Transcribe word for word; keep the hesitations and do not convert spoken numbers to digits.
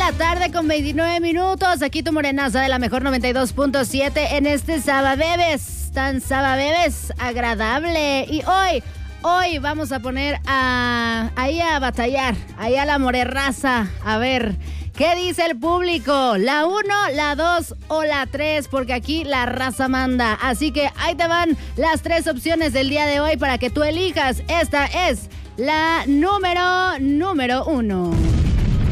la tarde con veintinueve minutos. Aquí tu morenaza de la mejor noventa y dos punto siete en este Sababebes, tan Sababebes agradable. Y hoy, hoy vamos a poner a, ahí a batallar, ahí a la morerraza. A ver, ¿qué dice el público? ¿La uno, la dos o la tres? Porque aquí la raza manda. Así que ahí te van las tres opciones del día de hoy para que tú elijas. Esta es la número, número uno.